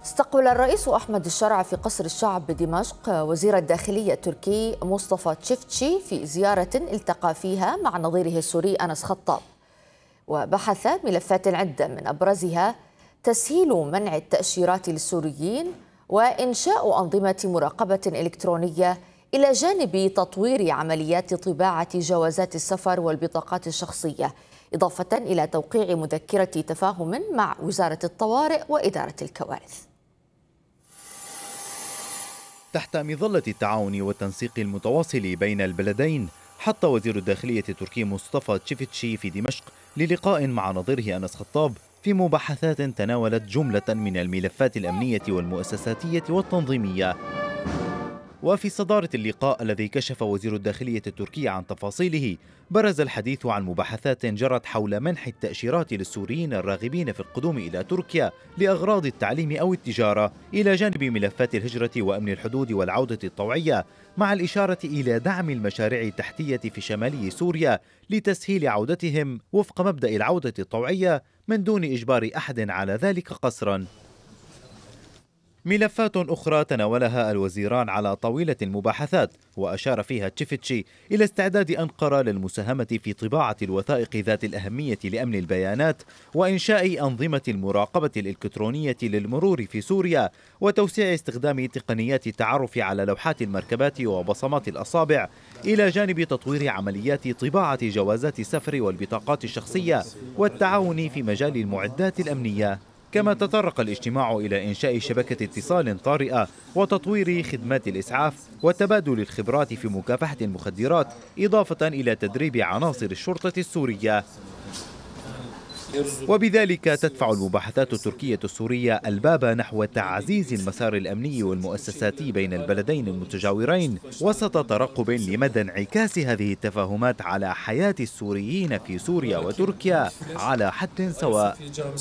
استقبل الرئيس أحمد الشرع في قصر الشعب بدمشق وزير الداخلية التركي مصطفى تشفتشي في زيارة التقى فيها مع نظيره السوري أنس خطاب، وبحث ملفات عدة من أبرزها تسهيل منع التأشيرات للسوريين وإنشاء أنظمة مراقبة إلكترونية، إلى جانب تطوير عمليات طباعة جوازات السفر والبطاقات الشخصية، إضافة إلى توقيع مذكرة تفاهم مع وزارة الطوارئ وإدارة الكوارث. تحت مظلة التعاون والتنسيق المتواصل بين البلدين، حط وزير الداخلية التركي مصطفى تشفتشي في دمشق للقاء مع نظيره أنس خطاب في مباحثات تناولت جملة من الملفات الأمنية والمؤسساتية والتنظيمية. وفي صدارة اللقاء الذي كشف وزير الداخلية التركي عن تفاصيله، برز الحديث عن مباحثات جرت حول منح التأشيرات للسوريين الراغبين في القدوم إلى تركيا لأغراض التعليم أو التجارة، إلى جانب ملفات الهجرة وأمن الحدود والعودة الطوعية، مع الإشارة إلى دعم المشاريع التحتية في شمالي سوريا لتسهيل عودتهم وفق مبدأ العودة الطوعية من دون إجبار أحد على ذلك قسرا. ملفات أخرى تناولها الوزيران على طاولة المباحثات، وأشار فيها تشفتشي إلى استعداد أنقرة للمساهمة في طباعة الوثائق ذات الأهمية لأمن البيانات، وإنشاء أنظمة المراقبة الإلكترونية للمرور في سوريا، وتوسيع استخدام تقنيات التعرف على لوحات المركبات وبصمات الأصابع، إلى جانب تطوير عمليات طباعة جوازات السفر والبطاقات الشخصية، والتعاون في مجال المعدات الأمنية. كما تطرق الاجتماع إلى إنشاء شبكة اتصال طارئة وتطوير خدمات الإسعاف وتبادل الخبرات في مكافحة المخدرات، إضافة إلى تدريب عناصر الشرطة السورية. وبذلك تدفع المباحثات التركية السورية الباب نحو تعزيز المسار الأمني والمؤسساتي بين البلدين المتجاورين، وسط ترقب لمدى انعكاس هذه التفاهمات على حياة السوريين في سوريا وتركيا على حد سواء.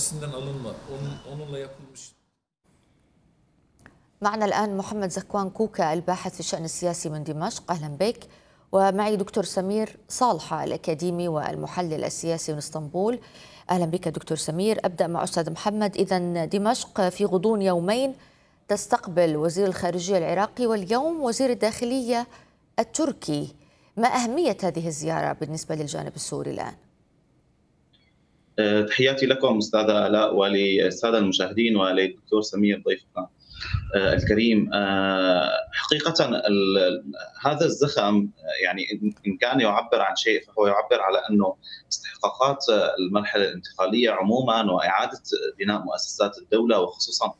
معنا الآن محمد زكوان كوكا الباحث في الشأن السياسي من دمشق، أهلا بك. ومعي دكتور سمير صالحة الأكاديمي والمحلل السياسي من اسطنبول، أهلا بك دكتور سمير. أبدأ مع أستاذ محمد. إذن دمشق في غضون يومين تستقبل وزير الخارجية العراقي واليوم وزير الداخلية التركي، ما أهمية هذه الزيارة بالنسبة للجانب السوري الآن؟ تحياتي لكم أستاذة آلاء وللسادة المشاهدين وللدكتور سمير ضيفنا الكريم. حقيقة هذا الزخم يعني إن كان يعبر عن شيء فهو يعبر على أنه استحقاقات المرحلة الانتقالية عموما وإعادة بناء مؤسسات الدولة وخصوصا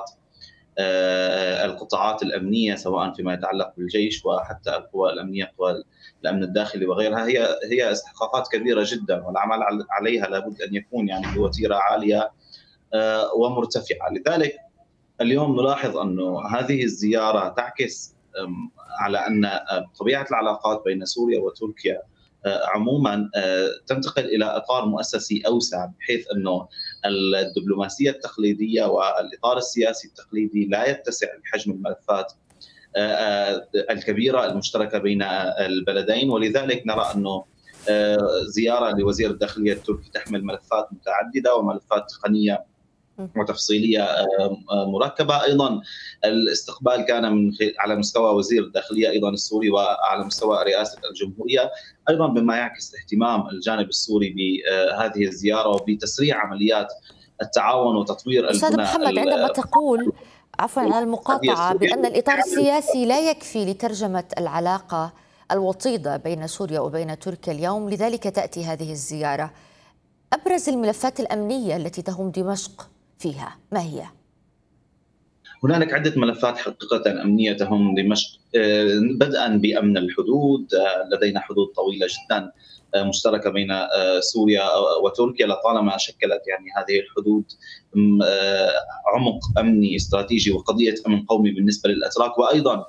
القطاعات الأمنية، سواء فيما يتعلق بالجيش وحتى القوى الأمنية، قوى الأمن الداخلي وغيرها، هي استحقاقات كبيرة جدا، والعمل عليها لابد أن يكون يعني بوتيرة عالية ومرتفعة. لذلك اليوم نلاحظ أنه هذه الزيارة تعكس على أن طبيعة العلاقات بين سوريا وتركيا عموما تنتقل إلى إطار مؤسسي أوسع، بحيث أنه الدبلوماسية التقليدية والإطار السياسي التقليدي لا يتسع بحجم الملفات الكبيرة المشتركة بين البلدين. ولذلك نرى أنه زيارة لوزير الداخلية التركي تحمل ملفات متعددة وملفات تقنية وتفصيلية مركبة. أيضا الاستقبال كان على مستوى وزير الداخلية أيضا السوري وعلى مستوى رئاسة الجمهورية أيضا، بما يعكس اهتمام الجانب السوري بهذه الزيارة وبتسريع عمليات التعاون وتطوير أستاذ محمد، عندما تقول عفوا على المقاطعة بأن الإطار السياسي لا يكفي لترجمة العلاقة الوطيدة بين سوريا وبين تركيا اليوم، لذلك تأتي هذه الزيارة، أبرز الملفات الأمنية التي تهم دمشق فيها ما هي؟ هنالك عدة ملفات حقيقة أمنية تهم دمشق، بدءا بأمن الحدود. لدينا حدود طويلة جدا مشتركة بين سوريا وتركيا، لطالما شكلت يعني هذه الحدود عمق أمني استراتيجي وقضية أمن قومي بالنسبة للأتراك، وأيضا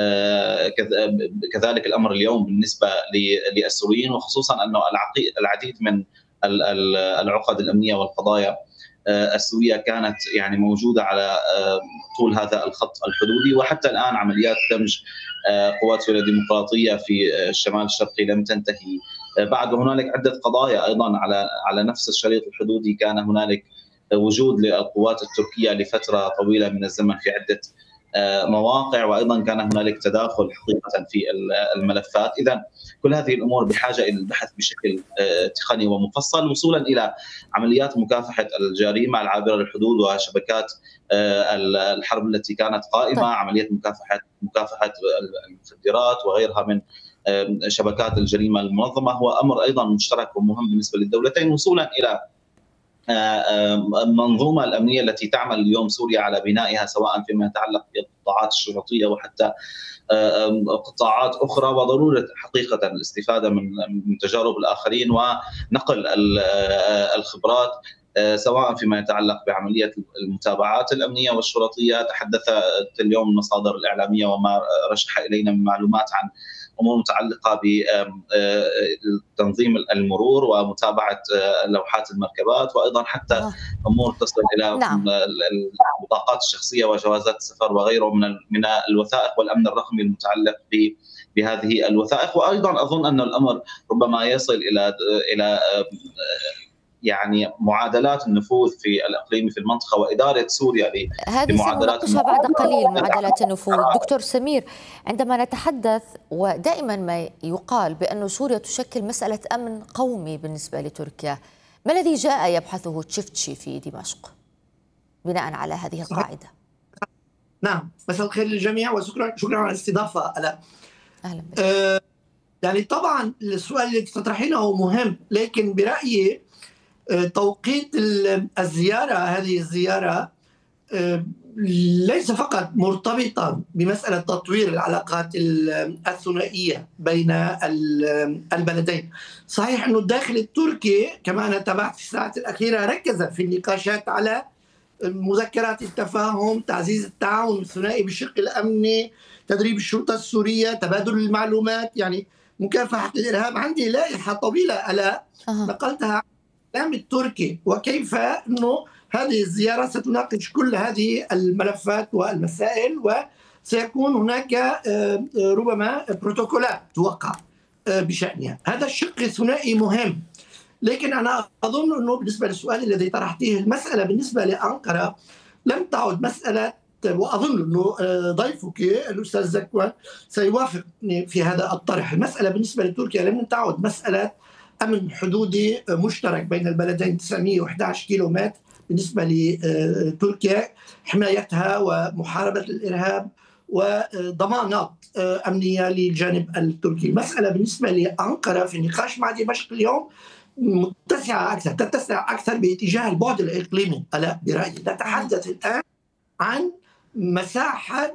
كذلك الأمر اليوم بالنسبة للسوريين، وخصوصا أنه العديد من العقد الأمنية والقضايا السورية كانت يعني موجودة على طول هذا الخط الحدودي. وحتى الآن عمليات دمج قوات سوريا الديمقراطية في الشمال الشرقي لم تنتهي بعد. هنالك عدة قضايا أيضا على نفس الشريط الحدودي كان هنالك وجود للقوات التركية لفترة طويلة من الزمن في عدة مواقع، وأيضا كان هنالك تداخل حقيقة في الملفات. إذا كل هذه الأمور بحاجة إلى البحث بشكل تقني ومفصل، وصولا إلى عمليات مكافحة الجريمة العابرة للحدود وشبكات الحرب التي كانت قائمة. طيب. عملية مكافحة المخدرات وغيرها من شبكات الجريمة المنظمة هو أمر أيضا مشترك ومهم بالنسبة للدولتين، وصولا إلى المنظومة الأمنية التي تعمل اليوم سوريا على بنائها، سواء فيما يتعلق بالقطاعات الشرطية وحتى قطاعات أخرى، وضرورة حقيقة الاستفادة من تجارب الآخرين ونقل الخبرات، سواء فيما يتعلق بعملية المتابعات الأمنية والشرطية. تحدثت اليوم المصادر الإعلامية وما رشح إلينا من معلومات عن أمور متعلقة بتنظيم المرور ومتابعة لوحات المركبات، وأيضا حتى أمور تصل إلى البطاقات الشخصية وجوازات السفر وغيره من الوثائق والأمن الرقمي المتعلق بهذه الوثائق. وأيضا أظن أن الأمر ربما يصل إلى يعني معادلات النفوذ في الإقليم في المنطقة وإدارة سوريا هذه سنناقشها بعد قليل. معادلات النفوذ. دكتور سمير، عندما نتحدث ودائما ما يقال بأن سوريا تشكل مسألة أمن قومي بالنسبة لتركيا، ما الذي جاء يبحثه تشفتشي في دمشق بناء على هذه القاعدة؟ نعم، مساء الخير للجميع وشكرا على الاستضافة. أهلا بك. يعني طبعا السؤال اللي تطرحينه مهم، لكن برأيي توقيت الزيارة، هذه الزيارة ليس فقط مرتبطة بمسألة تطوير العلاقات الثنائية بين البلدين. صحيح أنه الداخل التركي كما أنا تابعت في الساعات الأخيرة ركز في النقاشات على مذكرات التفاهم، تعزيز التعاون الثنائي بالشق الأمني، تدريب الشرطة السورية، تبادل المعلومات، يعني مكافحة الإرهاب. عندي لائحة طويلة نقلتها الإعلام التركي وكيف أنه هذه الزيارة ستناقش كل هذه الملفات والمسائل، وسيكون هناك ربما بروتوكولات توقع بشأنها. هذا الشق الثنائي مهم، لكن أنا أظن أنه بالنسبة للسؤال الذي طرحتيه، المسألة بالنسبة لأنقرة لم تعد مسألة، وأظن أنه ضيفك الأستاذ زكوان سيوافقني في هذا الطرح. المسألة بالنسبة لتركيا لم تعد مسألة أمن حدودي مشترك بين البلدين 911 كيلومتر بالنسبة لتركيا، حمايتها ومحاربة الإرهاب وضمانات أمنية للجانب التركي. المسألة بالنسبة لأنقرة في النقاش مع دمشق اليوم متسعة أكثر، تتسع أكثر باتجاه البعد الإقليمي. ألا برأيي نتحدث الآن عن مساحة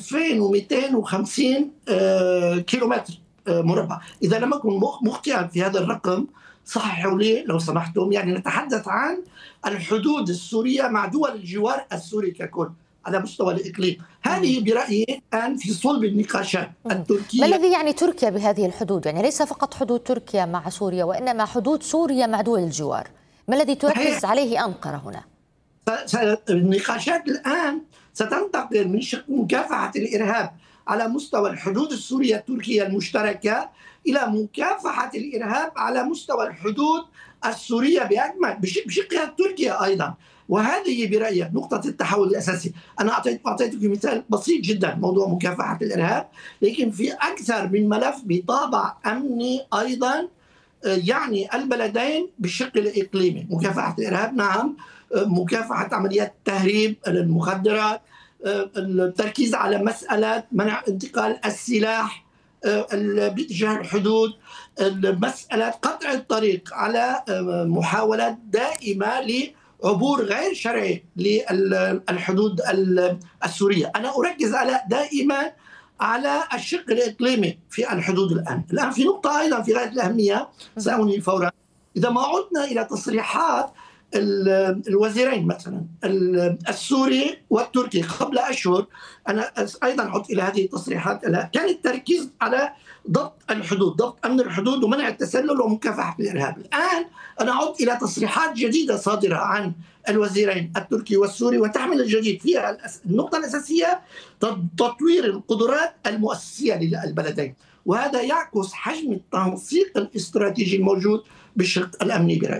2250 كيلومتر مربع. إذا لم أكن مخطئا في هذا الرقم صححوا لي لو سمحتم. يعني نتحدث عن الحدود السورية مع دول الجوار السوري ككل على مستوى الإقليم. هذه برأيي الآن في صلب النقاشات التركية. ما الذي يعني تركيا بهذه الحدود؟ يعني ليس فقط حدود تركيا مع سوريا، وإنما حدود سوريا مع دول الجوار. ما الذي تركز عليه أنقرة هنا؟ النقاشات الآن ستنتقل من مكافحة الإرهاب على مستوى الحدود السورية التركية المشتركة إلى مكافحة الإرهاب على مستوى الحدود السورية بأجمل بشقها التركية أيضا. وهذه برأيي نقطة التحول الأساسي. أنا أعطيتك مثال بسيط جدا، موضوع مكافحة الإرهاب، لكن في أكثر من ملف بطابع أمني أيضا يعني البلدين بالشق الإقليمي. مكافحة الإرهاب نعم، مكافحة عمليات تهريب المخدرات، التركيز على مسألة منع انتقال السلاح باتجاه الحدود، مسألة قطع الطريق على محاولات دائمة لعبور غير شرعي للحدود السورية. أنا أركز دائما على الشق الإقليمي في الحدود. الآن في نقطة أيضا في غاية الأهمية سأنهي فورا. إذا ما عدنا إلى تصريحات الوزيرين مثلا السوري والتركي قبل أشهر، أنا أيضا عدت إلى هذه التصريحات، كان التركيز على ضبط الحدود، ضبط أمن الحدود ومنع التسلل ومكافحة الإرهاب. الآن أنا عدت إلى تصريحات جديدة صادرة عن الوزيرين التركي والسوري، وتحمل الجديد فيها النقطة الأساسية تطوير القدرات المؤسسية للبلدين، وهذا يعكس حجم التنسيق الاستراتيجي الموجود بالشق الأمني برأيي.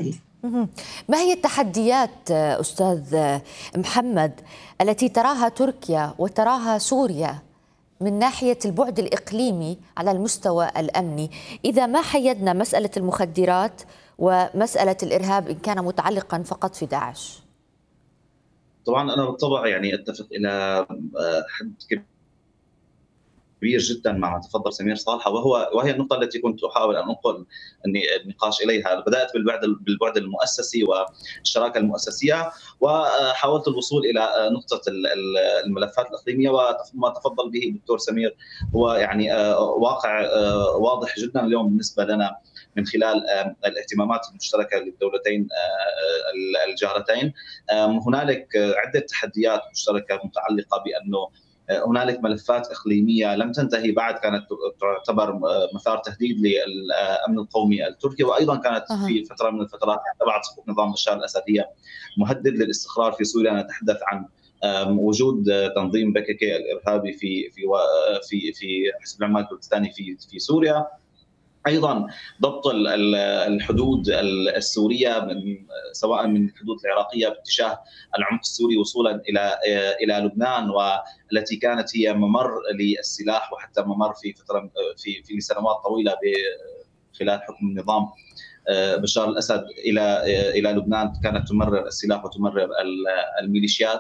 ما هي التحديات أستاذ محمد التي تراها تركيا وتراها سوريا من ناحية البعد الإقليمي على المستوى الأمني، إذا ما حيدنا مسألة المخدرات ومسألة الإرهاب إن كان متعلقا فقط في داعش؟ طبعا أنا بالطبع يعني أتفق إلى حد كبير جدا مع ما تفضل سمير صالحة، وهي النقطة التي كنت أحاول أن أنقل النقاش إليها. بدأت بالبعد المؤسسي والشراكة المؤسسية، وحاولت الوصول إلى نقطة الملفات الإقليمية، وما تفضل به الدكتور سمير هو يعني واقع واضح جدا اليوم بالنسبة لنا من خلال الاهتمامات المشتركة للدولتين الجارتين. هنالك عدة تحديات مشتركة متعلقة بأنه هنالك ملفات إقليمية لم تنتهي بعد، كانت تعتبر مثار تهديد للأمن القومي التركي، وأيضا كانت في فترة من الفترات بعد سقوط نظام بشار الأسد هي مهدد للاستقرار في سوريا. نتحدث عن وجود تنظيم بكك الإرهابي في حزب العمال الكردستاني في سوريا، ايضا ضبط الحدود السوريه سواء من الحدود العراقيه باتجاه العمق السوري وصولا الى لبنان، والتي كانت هي ممر للسلاح وحتى ممر في فتره في سنوات طويله خلال حكم النظام بشار الاسد الى لبنان، كانت تمرر السلاح وتمرر الميليشيات.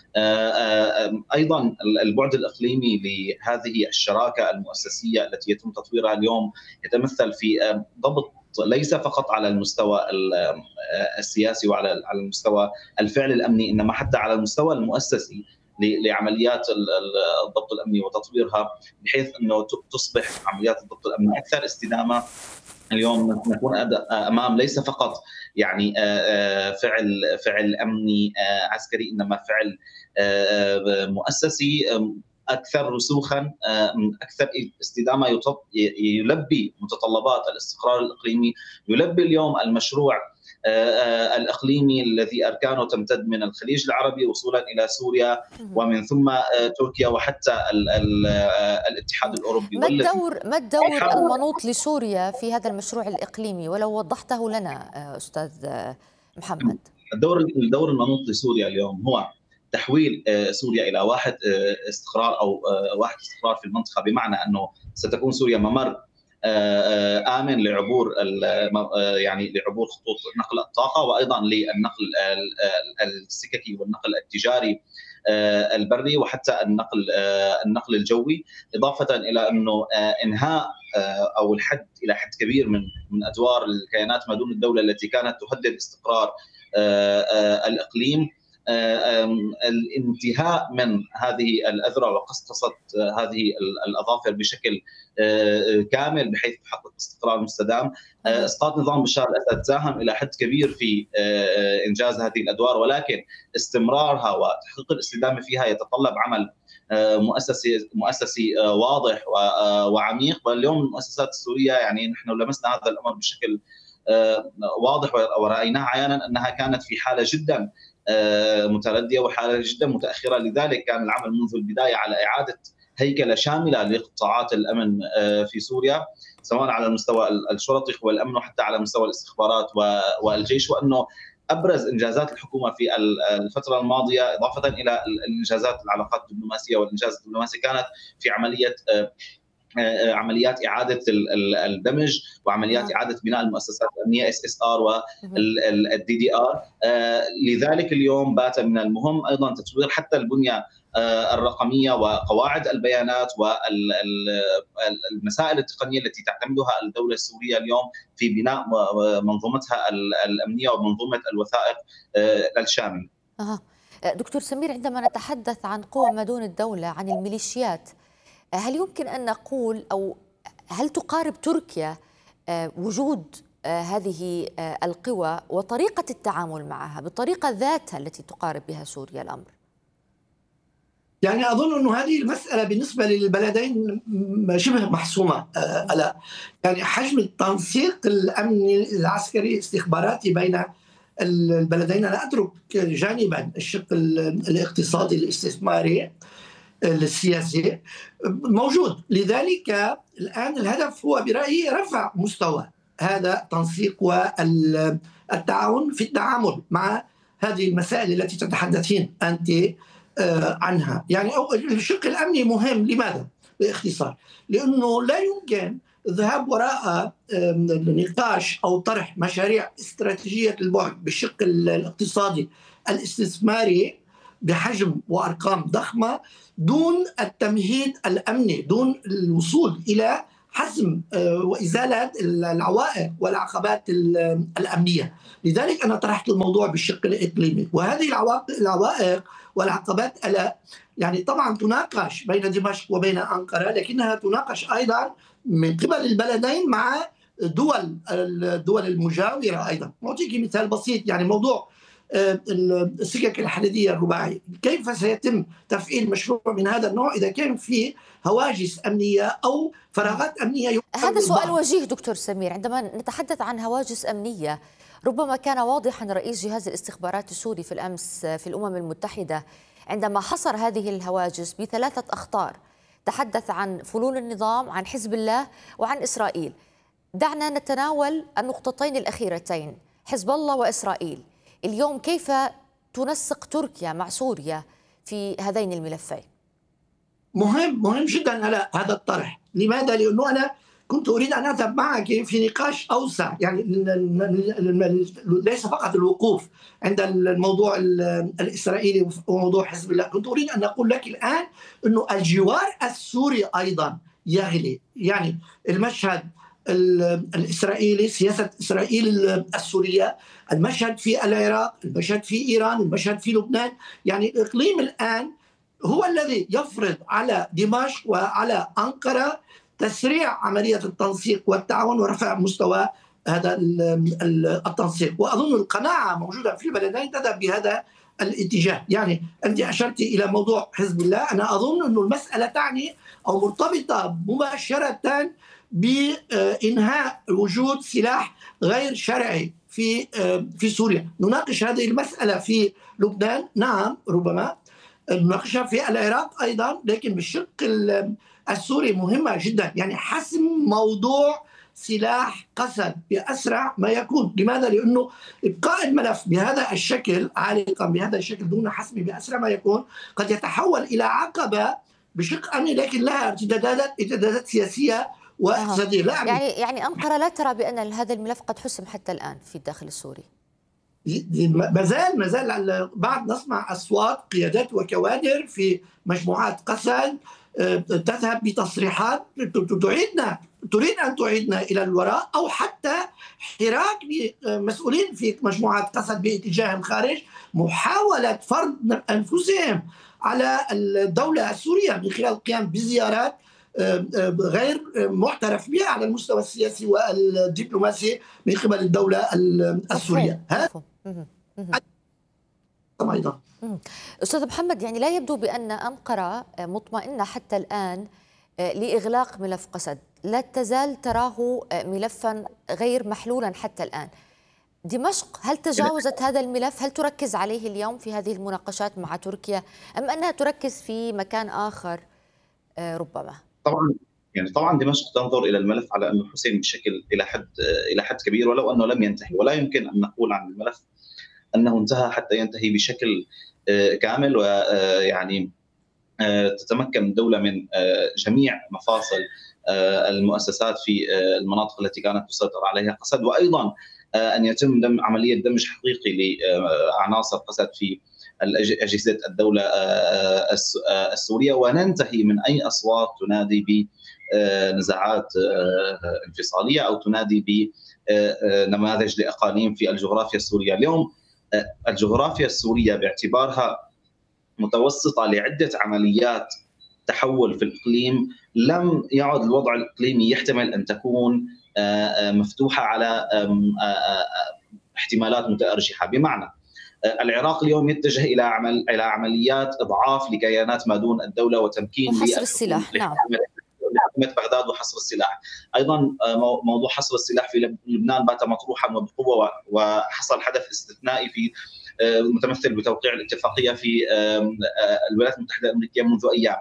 ايضا البعد الاقليمي لهذه الشراكه المؤسسيه التي يتم تطويرها اليوم يتمثل في ضبط ليس فقط على المستوى السياسي وعلى المستوى الفعل الامني، انما حتى على المستوى المؤسسي لعمليات الضبط الامني وتطويرها، بحيث انه تصبح عمليات الضبط الامني اكثر استدامه. اليوم نكون امام ليس فقط يعني فعل امني عسكري، انما فعل مؤسسي اكثر رسوخا، اكثر استدامه، يلبي متطلبات الاستقرار الاقليمي، يلبي اليوم المشروع الإقليمي الذي أركانه تمتد من الخليج العربي وصولا إلى سوريا ومن ثم تركيا وحتى الاتحاد الأوروبي. ما الدور المنوط لسوريا في هذا المشروع الإقليمي، ولو وضحته لنا أستاذ محمد؟ الدور المنوط لسوريا اليوم هو تحويل سوريا إلى واحد استقرار في المنطقة، بمعنى أنه ستكون سوريا ممر آمن لعبور لعبور خطوط نقل الطاقة، وأيضا للنقل السككي والنقل التجاري البري، وحتى النقل الجوي، إضافة إلى أنه إنهاء أو الحد إلى حد كبير من أدوار الكيانات ما دون الدولة التي كانت تهدد استقرار الإقليم، الانتهاء من هذه الأذرع وقصقصة هذه الأظافر بشكل كامل بحيث تحقق استقرار مستدام. اسقاط نظام بشار الاسد ساهم الى حد كبير في انجاز هذه الادوار، ولكن استمرارها وتحقيق الاستدامه فيها يتطلب عمل مؤسسي واضح وعميق. واليوم المؤسسات السوريه يعني نحن لمسنا هذا الامر بشكل واضح ورأيناها عيانا أنها كانت في حالة جدا متردية وحالة جدا متأخرة. لذلك كان العمل منذ البداية على إعادة هيكلة شاملة لقطاعات الأمن في سوريا، سواء على المستوى الشرطي والأمن وحتى على مستوى الاستخبارات والجيش. وأنه أبرز إنجازات الحكومة في الفترة الماضية إضافة إلى الإنجازات العلاقات الدبلوماسية والإنجاز الدبلوماسي كانت في عمليات إعادة الدمج وعمليات إعادة بناء المؤسسات الأمنية SSR والDDR. لذلك اليوم بات من المهم أيضا تطوير حتى البنية الرقمية وقواعد البيانات والمسائل التقنية التي تعتمدها الدولة السورية اليوم في بناء منظومتها الأمنية ومنظومة الوثائق الشاملة. دكتور سمير، عندما نتحدث عن قوى ما دون الدولة، عن الميليشيات، هل يمكن أن نقول أو هل تقارب تركيا وجود هذه القوى وطريقة التعامل معها بالطريقة ذاتها التي تقارب بها سوريا الأمر؟ يعني أظن أن هذه المسألة بالنسبة للبلدين شبه محسومة. يعني حجم التنسيق الأمني العسكري الاستخباراتي بين البلدين، أنا أترك جانبا الشق الاقتصادي الاستثماري السياسي موجود. لذلك الآن الهدف هو برأيي رفع مستوى هذا التنسيق التعاون في التعامل مع هذه المسائل التي تتحدثين أنت عنها. يعني الشق الأمني مهم. لماذا؟ باختصار، لأنه لا يمكن الذهاب وراء نقاش أو طرح مشاريع استراتيجية البعد بالشق الاقتصادي الاستثماري بحجم وأرقام ضخمة دون التمهيد الأمني، دون الوصول إلى حسم وإزالة العوائق والعقبات الأمنية. لذلك أنا طرحت الموضوع بالشق الإقليمي، وهذه العوائق والعقبات يعني طبعا تناقش بين دمشق وبين أنقرة، لكنها تناقش أيضا من قبل البلدين مع الدول المجاورة أيضا. أعطيك مثال بسيط، يعني موضوع السكك الحديدية الرباعية، كيف سيتم تفعيل مشروع من هذا النوع إذا كان في هواجس أمنية أو فراغات أمنية؟ هذا سؤال وجيه دكتور سمير. عندما نتحدث عن هواجس أمنية، ربما كان واضحا رئيس جهاز الاستخبارات السوري في الأمس في الأمم المتحدة عندما حصر هذه الهواجس ب3 أخطار، تحدث عن فلول النظام، عن حزب الله، وعن إسرائيل. دعنا نتناول النقطتين الأخيرتين، حزب الله وإسرائيل. اليوم كيف تنسق تركيا مع سوريا في هذين الملفين؟ مهم جدا هذا الطرح. لماذا؟ لأنه أنا كنت أريد أن أذهب معك في نقاش أوسع، يعني ليس فقط الوقوف عند الموضوع الإسرائيلي وموضوع حزب الله. كنت أريد أن أقول لك الآن أنه الجوار السوري أيضا يغلي، يعني المشهد الإسرائيلي، سياسة إسرائيل السورية، المشهد في العراق، المشهد في إيران، المشهد في لبنان. يعني الإقليم الآن هو الذي يفرض على دمشق وعلى أنقرة تسريع عملية التنسيق والتعاون ورفع مستوى هذا التنسيق. وأظن القناعة موجودة في البلدين تذهب بهذا الاتجاه. يعني أنت أشرت إلى موضوع حزب الله، أنا أظن أن المسألة تعني أو مرتبطة مباشرة بإنهاء وجود سلاح غير شرعي في سوريا. نناقش هذه المسألة في لبنان، نعم، ربما نناقشها في العراق أيضا، لكن بالشق السوري مهمة جدا. يعني حسم موضوع سلاح قسد بأسرع ما يكون. لماذا؟ لأنه إبقاء الملف بهذا الشكل عالقا بهذا الشكل دون حسم بأسرع ما يكون قد يتحول إلى عقبة بشق أمني، لكن لها ارتدادات سياسية واقتصادية. يعني أنقرة لا ترى بأن هذا الملف قد حسم حتى الآن في الداخل السوري؟ ما زال بعد نسمع أصوات قيادات وكوادر في مجموعات قسد تذهب بتصريحات تريد أن تعيدنا إلى الوراء، أو حتى حراك مسؤولين في مجموعات قسد باتجاه خارج، محاولة فرض أنفسهم على الدولة السورية من خلال القيام بزيارات غير معترف بها على المستوى السياسي والدبلوماسي من قبل الدولة السورية. أيضا أستاذ محمد، يعني لا يبدو بأن أنقرة مطمئنة حتى الآن لإغلاق ملف قسد، لا تزال تراه ملفا غير محلولا حتى الآن. دمشق هل تجاوزت هذا الملف؟ هل تركز عليه اليوم في هذه المناقشات مع تركيا، أم أنها تركز في مكان آخر ربما؟ طبعا دمشق تنظر الى الملف على انه حسم بشكل الى حد كبير، ولو انه لم ينتهي. ولا يمكن ان نقول عن الملف انه انتهى حتى ينتهي بشكل كامل، ويعني تتمكن الدوله من جميع مفاصل المؤسسات في المناطق التي كانت تسيطر عليها قسد، وايضا ان يتم عمليه دمج حقيقي لعناصر قسد في أجهزة الدولة السورية، وننتهي من أي أصوات تنادي بنزاعات انفصالية أو تنادي بنماذج لأقاليم في الجغرافيا السورية. اليوم الجغرافيا السورية باعتبارها متوسطة لعدة عمليات تحول في الإقليم، لم يعد الوضع الإقليمي يحتمل أن تكون مفتوحة على احتمالات متأرجحة. بمعنى العراق اليوم يتجه الى عمليات اضعاف لكيانات ما دون الدوله وتمكين وحصر السلاح، نعم، لحكومه بغداد وحصر السلاح. ايضا موضوع حصر السلاح في لبنان بات مطروحا وبقوه، وحصل حدث استثنائي في متمثل بتوقيع الاتفاقيه في الولايات المتحده الامريكيه منذ ايام.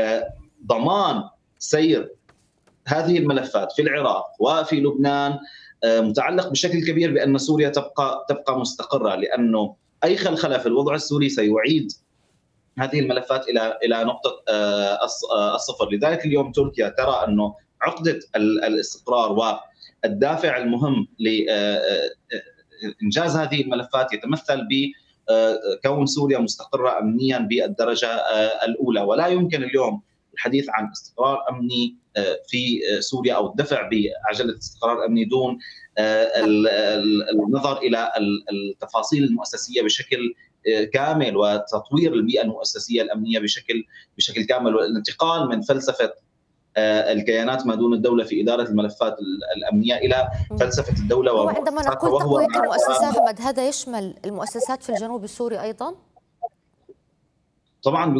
ضمان سير هذه الملفات في العراق وفي لبنان متعلق بشكل كبير بأن سوريا تبقى مستقرة، لأنه أي خلخلة في الوضع السوري سيعيد هذه الملفات إلى نقطة الصفر. لذلك اليوم تركيا ترى أنه عقدة الاستقرار والدافع المهم لإنجاز هذه الملفات يتمثل بكون سوريا مستقرة أمنيا بالدرجة الأولى، ولا يمكن اليوم الحديث عن استقرار أمني في سوريا أو الدفع بعجلة استقرار أمني دون النظر إلى التفاصيل المؤسسية بشكل كامل، وتطوير البيئة المؤسسية الأمنية بشكل كامل، والانتقال من فلسفة الكيانات ما دون الدولة في إدارة الملفات الأمنية إلى فلسفة الدولة. وعندما نقول تقوية المؤسسات أحمد، هذا يشمل المؤسسات في الجنوب السوري أيضا؟ طبعا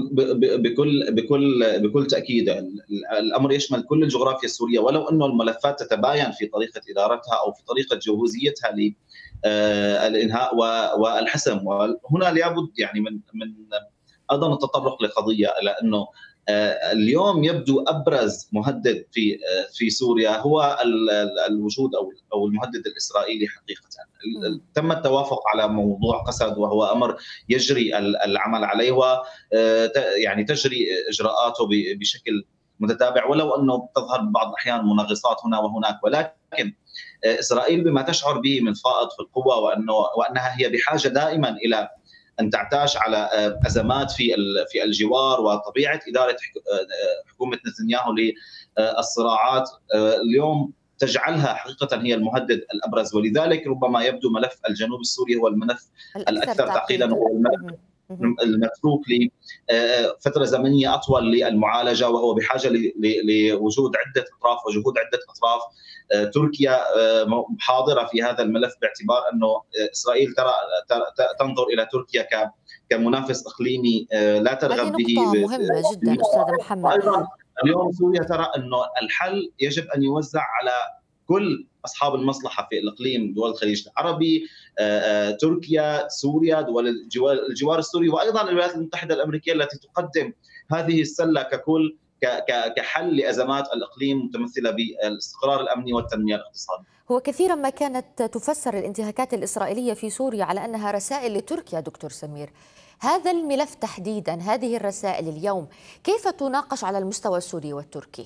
بكل تاكيد الامر يشمل كل الجغرافيا السوريه، ولو انه الملفات تتباين في طريقه ادارتها او في طريقه جهوزيتها للانهاء والحسم. وهنا لابد يعني من ايضا التطرق لقضيه، لانه اليوم يبدو ابرز مهدد في سوريا هو الوجود او المهدد الاسرائيلي حقيقه. تم التوافق على موضوع قسد، وهو امر يجري العمل عليه ويعني تجري اجراءاته بشكل متتابع، ولو انه تظهر بعض الاحيان مناغصات هنا وهناك، ولكن اسرائيل بما تشعر به من فائض في القوه وانها هي بحاجه دائما الى أن تعتاش على أزمات في الجوار وطبيعة إدارة حكومة نتنياهو للصراعات، اليوم تجعلها حقيقة هي المهدد الأبرز. ولذلك ربما يبدو ملف الجنوب السوري هو الملف الأكثر تعقيدا، وهو الملف المتروك لفترة زمنية أطول للمعالجة، وهو بحاجة لوجود عدة أطراف وجهود عدة أطراف. تركيا حاضرة في هذا الملف باعتبار أنه إسرائيل تنظر إلى تركيا كمنافس إقليمي لا ترغب به. هذه نقطة مهمة جدا أستاذ محمد. أيضا اليوم سوريا ترى أنه الحل يجب أن يوزع على كل أصحاب المصلحة في الإقليم، دول الخليج العربي، تركيا، سوريا، دول الجوار السوري، وأيضا الولايات المتحدة الأمريكية التي تقدم هذه السلة ككل كحل لأزمات الإقليم متمثلة بالاستقرار الأمني والتنمية الاقتصادية. هو كثيرا ما كانت تفسر الانتهاكات الإسرائيلية في سوريا على أنها رسائل لتركيا. دكتور سمير، هذا الملف تحديدا، هذه الرسائل اليوم كيف تناقش على المستوى السوري والتركي؟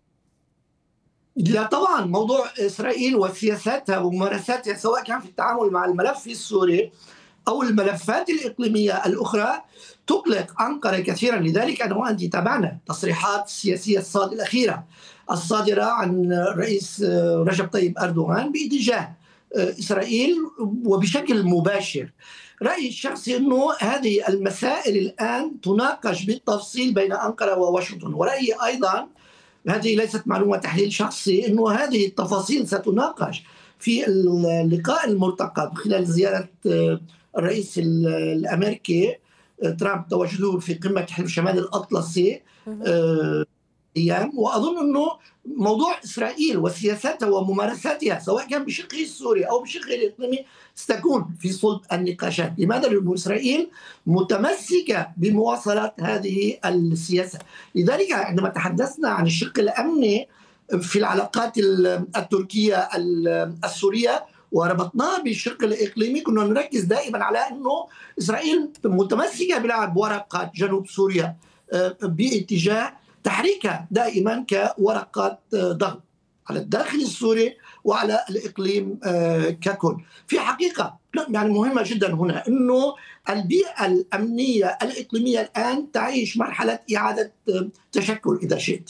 لا طبعا موضوع إسرائيل وسياساتها وممارساتها سواء كان في التعامل مع الملف السوري أو الملفات الإقليمية الأخرى تقلق أنقرة كثيرا. لذلك أنا وأنت تابعنا تصريحات السياسية الأخيرة الصادرة عن الرئيس رجب طيب أردوغان باتجاه إسرائيل وبشكل مباشر. رأيي الشخصي أنه هذه المسائل الآن تناقش بالتفصيل بين أنقرة وواشنطن، ورأيي أيضا هذه ليست معلومة تحليل شخصي أنه هذه التفاصيل ستناقش في اللقاء المرتقب خلال زيارة الرئيس الأمريكي ترامب تواجده في قمة حلف شمال الأطلسي أيام. وأظن أنه موضوع إسرائيل وسياساتها وممارساتها سواء كان بشقه السوري أو بشقه الإقليمي ستكون في صلب النقاشات. لماذا؟ لأن إسرائيل متمسكة بمواصلة هذه السياسة. لذلك عندما تحدثنا عن الشق الأمني في العلاقات التركية السورية وربطناه بالشق الإقليمي، كنا نركز دائما على أنه إسرائيل متمسكة بلعب ورقة جنوب سوريا باتجاه تحريكها دائما كورقات ضغط على الداخل السوري وعلى الإقليم ككل. في حقيقة يعني مهمة جدا هنا أنه البيئة الأمنية الإقليمية الآن تعيش مرحلة إعادة تشكل إذا شئت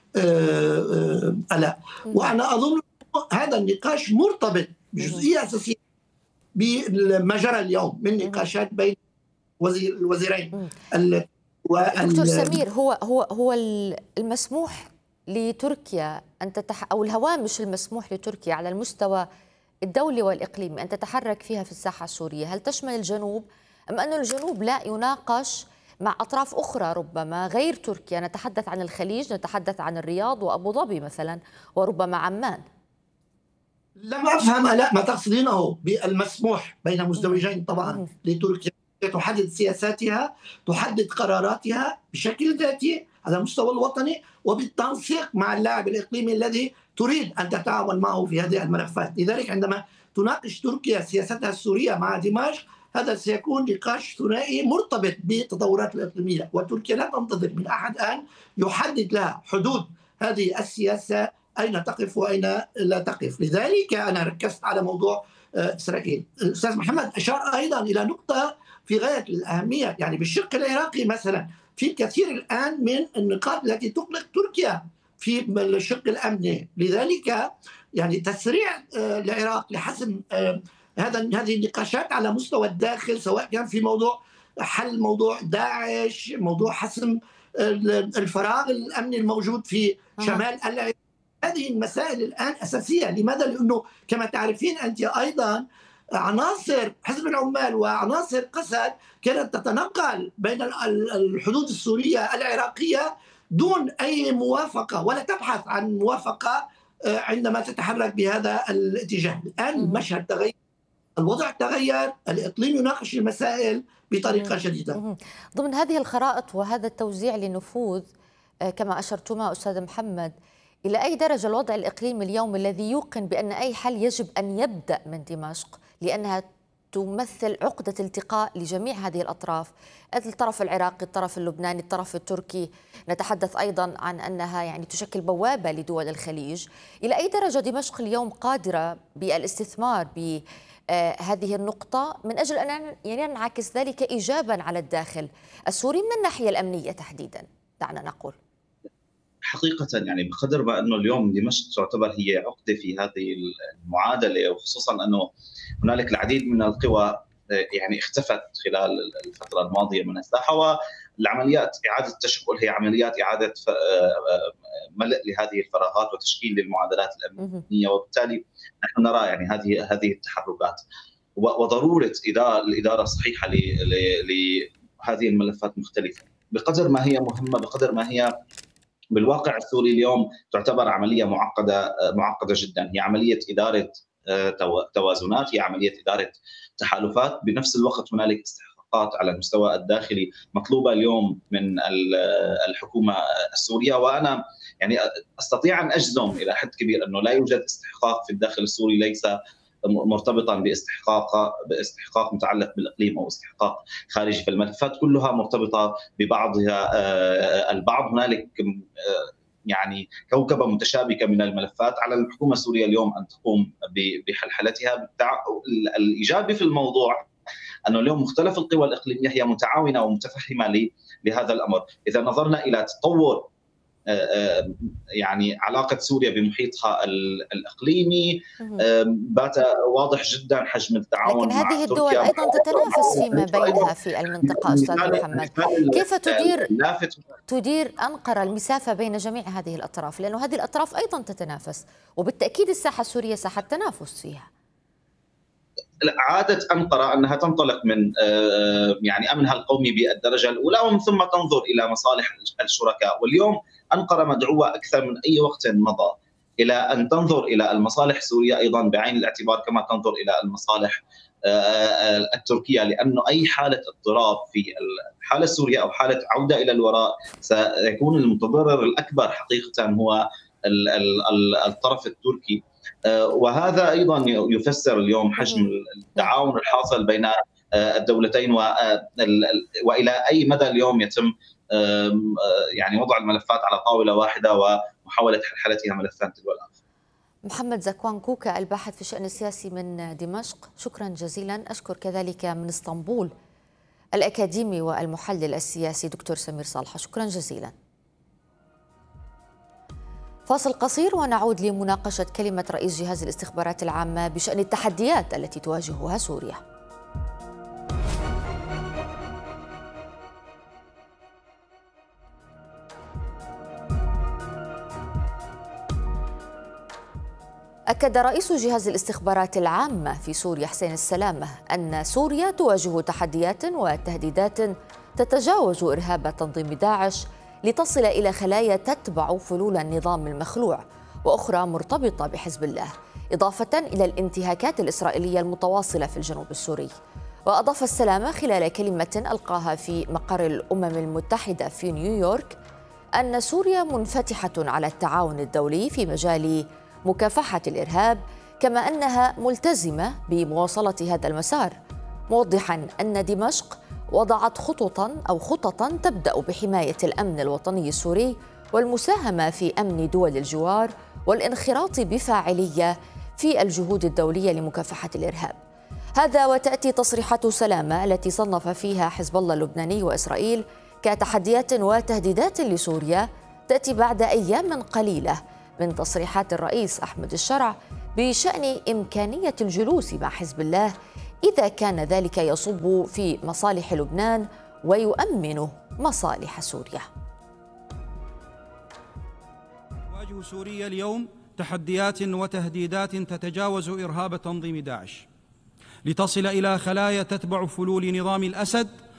ألا. وأنا أظن هذا النقاش مرتبط بجزئية أساسية بما جرى اليوم من نقاشات بين الوزيرين. دكتور سمير، هو المسموح لتركيا أن أو الهوامش المسموح لتركيا على المستوى الدولي والإقليمي أن تتحرك فيها في الساحة السورية، هل تشمل الجنوب أم أن الجنوب لا يناقش مع أطراف أخرى ربما غير تركيا؟ نتحدث عن الخليج، نتحدث عن الرياض وأبو ظبي مثلا وربما عمان. لم أفهم لا ما تقصدينه بالمسموح بين مزدوجين. طبعا لتركيا تحدد سياساتها، تحدد قراراتها بشكل ذاتي على المستوى الوطني وبالتنسيق مع اللاعب الإقليمي الذي تريد أن تتعاون معه في هذه الملفات. لذلك عندما تناقش تركيا سياستها السورية مع دمشق، هذا سيكون نقاش ثنائي مرتبط بالتطورات الإقليمية، وتركيا لا تنتظر من أحد أن يحدد لها حدود هذه السياسة، أين تقف وأين لا تقف. لذلك أنا ركزت على موضوع إسرائيل. الأستاذ محمد أشار أيضا إلى نقطة في غاية الأهمية، يعني بالشق العراقي مثلا في الكثير الآن من النقاط التي تقلق تركيا في الشق الأمني. لذلك يعني تسريع العراق لحسم هذه النقاشات على مستوى الداخل، سواء كان في موضوع حل موضوع داعش، موضوع حسم الفراغ الأمني الموجود في شمال العراق، هذه المسائل الآن أساسية. لماذا؟ لأنه كما تعرفين أنت أيضا عناصر حزب العمال وعناصر قسد كانت تتنقل بين الحدود السورية العراقية دون أي موافقة، ولا تبحث عن موافقة عندما تتحرك بهذا الاتجاه. الآن المشهد تغير، الوضع تغير، الإقليم يناقش المسائل بطريقة شديدة. ضمن هذه الخرائط وهذا التوزيع للنفوذ كما أشرتما أستاذ محمد، إلى أي درجة الوضع الإقليمي اليوم الذي يوقن بأن أي حل يجب أن يبدأ من دمشق لأنها تمثل عقدة التقاء لجميع هذه الأطراف، الطرف العراقي، الطرف اللبناني، الطرف التركي، نتحدث أيضا عن أنها يعني تشكل بوابة لدول الخليج، إلى أي درجة دمشق اليوم قادرة بالاستثمار بهذه النقطة من أجل أن ينعكس ذلك إيجابا على الداخل السوري من الناحية الأمنية تحديدا؟ دعنا نقول حقيقة يعني بقدر ما أنه اليوم دمشق تعتبر هي عقدة في هذه المعادلة، وخصوصا أنه هنالك العديد من القوى يعني اختفت خلال الفترة الماضية من الساحة، والعمليات إعادة التشكل هي عمليات إعادة ملء لهذه الفراغات وتشكيل للمعادلات الأمنية، وبالتالي نحن نرى يعني هذه التحركات وضرورة الإدارة الصحيحة لهذه الملفات مختلفة. بقدر ما هي مهمة، بقدر ما هي بالواقع السوري اليوم تعتبر عملية معقدة جدا. هي عملية إدارة توازنات، هي عملية إدارة تحالفات، بنفس الوقت هنالك استحقاقات على المستوى الداخلي مطلوبة اليوم من الحكومة السورية. وأنا يعني أستطيع أن أجزم إلى حد كبير أنه لا يوجد استحقاق في الداخل السوري ليس مرتبطا باستحقاق متعلق بالاقليم او استحقاق خارجي، فالملفات كلها مرتبطه ببعضها البعض. هنالك يعني كوكبه متشابكه من الملفات، على الحكومه السوريه اليوم ان تقوم بحلحلتها. الايجابي في الموضوع انه اليوم مختلف القوى الاقليميه هي متعاونه ومتفهمه لهذا الامر. اذا نظرنا الى تطور يعني علاقة سوريا بمحيطها الإقليمي بات واضح جدا حجم التعاون. لكن هذه الدول أيضا تتنافس فيما بينها في المنطقة أستاذ محمد، كيف تدير أنقرة المسافة بين جميع هذه الأطراف؟ لأن هذه الأطراف أيضا تتنافس، وبالتأكيد الساحة السورية ساحة تنافس فيها. عادة أنقرة أنها تنطلق من يعني أمنها القومي بالدرجة الأولى ومن ثم تنظر إلى مصالح الشركاء، واليوم أنقرة مدعوة أكثر من أي وقت مضى إلى أن تنظر إلى المصالح السورية أيضا بعين الاعتبار كما تنظر إلى المصالح التركية، لأنه أي حالة اضطراب في الحالة السورية أو حالة عودة إلى الوراء سيكون المتضرر الأكبر حقيقة هو الطرف التركي. وهذا أيضا يفسر اليوم حجم التعاون الحاصل بين الدولتين، وإلى أي مدى اليوم يتم يعني وضع الملفات على طاولة واحدة ومحاولة حلحلتها ملفان تلو الآخر. محمد زكوان كوكا الباحث في الشأن السياسي من دمشق، شكرا جزيلا. أشكر كذلك من اسطنبول الأكاديمي والمحلل السياسي دكتور سمير صالحة، شكرا جزيلا. فاصل قصير ونعود لمناقشة كلمة رئيس جهاز الاستخبارات العامة بشأن التحديات التي تواجهها سوريا. أكد رئيس جهاز الاستخبارات العامة في سوريا حسين السلامة أن سوريا تواجه تحديات وتهديدات تتجاوز إرهاب تنظيم داعش لتصل إلى خلايا تتبع فلول النظام المخلوع وأخرى مرتبطة بحزب الله، إضافة إلى الانتهاكات الإسرائيلية المتواصلة في الجنوب السوري. وأضاف السلامة خلال كلمة ألقاها في مقر الأمم المتحدة في نيويورك أن سوريا منفتحة على التعاون الدولي في مجال مكافحة الإرهاب، كما أنها ملتزمة بمواصلة هذا المسار، موضحاً أن دمشق وضعت خططاً تبدأ بحماية الأمن الوطني السوري والمساهمة في أمن دول الجوار والانخراط بفاعلية في الجهود الدولية لمكافحة الإرهاب. هذا وتأتي تصريحات سلامة التي صنف فيها حزب الله اللبناني وإسرائيل كتحديات وتهديدات لسوريا تأتي بعد أيام قليلة من تصريحات الرئيس أحمد الشرع بشأن إمكانية الجلوس مع حزب الله إذا كان ذلك يصب في مصالح لبنان ويؤمن مصالح سوريا. تواجه سوريا اليوم تحديات وتهديدات تتجاوز إرهاب تنظيم داعش لتصل إلى خلايا تتبع فلول نظام الأسد